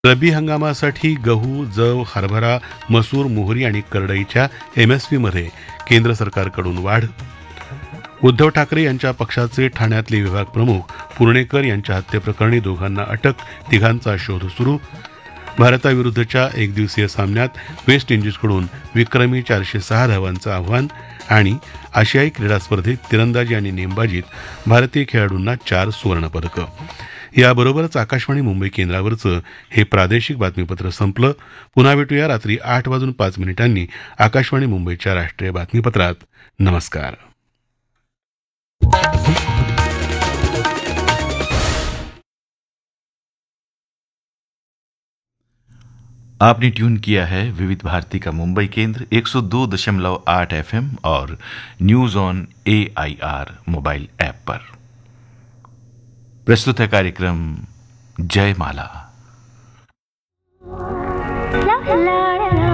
रब्बी हंगामासाठी गहू, जव, हरभरा, मसूर, मोहरी आणि करडईच्या एमएसपीमध्ये केंद्र सरकारकडून वाढ. उद्धव ठाकरे यांच्या पक्षाचे ठाण्यातले विभाग प्रमुख पुर्णेकर यांच्या हत्येप्रकरणी दोघांना अटक, तिघांचा शोध सुरू. भारताविरुद्धच्या एकदिवसीय सामन्यात वेस्ट इंडिजकडून विक्रमी 406 धावांचं आव्हान. आणि आशियाई क्रीडा स्पर्धेत तिरंदाजी आणि नेमबाजीत भारतीय खेळाडूंना 4 सुवर्णपदकं. याबरोबरच आकाशवाणी मुंबई केंद्रावरचं हे प्रादेशिक बातमीपत्र संपलं. पुन्हा भेटूया रात्री 8:05 आकाशवाणी मुंबईच्या राष्ट्रीय बातमीपत्रात. नमस्कार. आपने ट्यून किया है विविध भारती का मुंबई केंद्र 102.8 एफएम और news on AIR mobile app पर. प्रस्तुत है कार्यक्रम जयमाला. La la